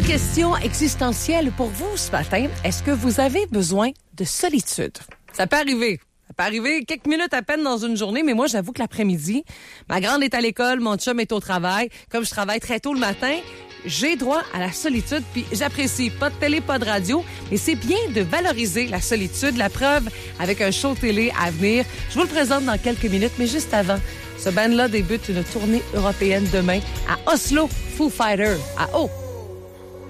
Question existentielle pour vous ce matin. Est-ce que vous avez besoin de solitude? Ça peut arriver. Ça peut arriver quelques minutes à peine dans une journée, mais moi, j'avoue que l'après-midi, ma grande est à l'école, mon chum est au travail. Comme je travaille très tôt le matin, j'ai droit à la solitude, puis j'apprécie. Pas de télé, pas de radio, mais c'est bien de valoriser la solitude. La preuve avec un show télé à venir. Je vous le présente dans quelques minutes, mais juste avant, ce band-là débute une tournée européenne demain à Oslo, Foo Fighters, à